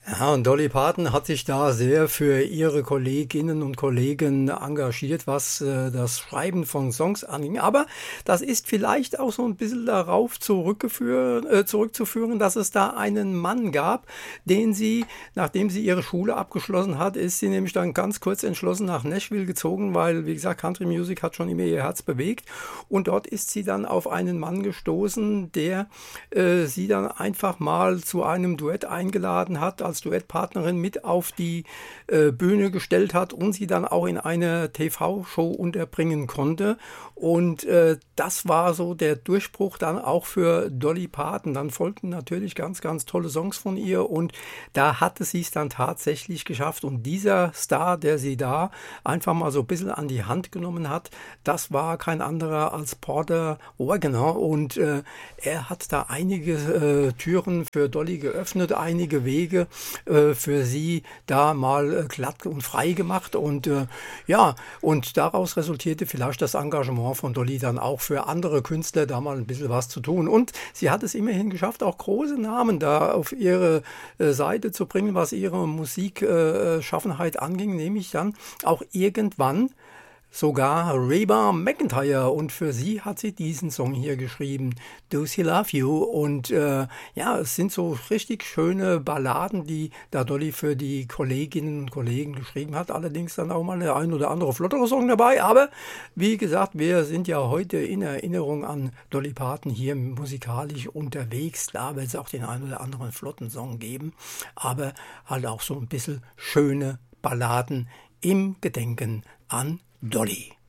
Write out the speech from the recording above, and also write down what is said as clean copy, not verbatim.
Ja, und Dolly Parton hat sich da sehr für ihre Kolleginnen und Kollegen engagiert, was das Schreiben von Songs anging. Aber das ist vielleicht auch so ein bisschen darauf zurückzuführen, dass es da einen Mann gab, den sie, nachdem sie ihre Schule abgeschlossen hat, ist sie nämlich dann ganz kurz entschlossen nach Nashville gezogen, weil, wie gesagt, Country Music hat schon immer ihr Herz bewegt. Und dort ist sie dann auf einen Mann gestoßen, der sie dann einfach mal zu einem Duett eingeladen hat, als Duettpartnerin mit auf die Bühne gestellt hat und sie dann auch in eine TV-Show unterbringen konnte. Und das war so der Durchbruch dann auch für Dolly Parton. Dann folgten natürlich ganz, ganz tolle Songs von ihr und da hatte sie es dann tatsächlich geschafft. Und dieser Star, der sie da einfach mal so ein bisschen an die Hand genommen hat, das war kein anderer als Porter Wagoner. Und er hat da einige Türen für Dolly geöffnet, einige Wege für sie da mal glatt und frei gemacht. Und ja, und daraus resultierte vielleicht das Engagement von Dolly dann auch für andere Künstler da mal ein bisschen was zu tun. Und sie hat es immerhin geschafft, auch große Namen da auf ihre Seite zu bringen, was ihre Musikschaffenheit anging, nämlich dann auch irgendwann sogar Reba McEntire, und für sie hat sie diesen Song hier geschrieben, Do She Love You, und ja, es sind so richtig schöne Balladen, die da Dolly für die Kolleginnen und Kollegen geschrieben hat, allerdings dann auch mal der ein oder andere flottere Song dabei, aber wie gesagt, wir sind ja heute in Erinnerung an Dolly Parton hier musikalisch unterwegs, da wird es auch den ein oder anderen flotten Song geben, aber halt auch so ein bisschen schöne Balladen im Gedenken an Dolly.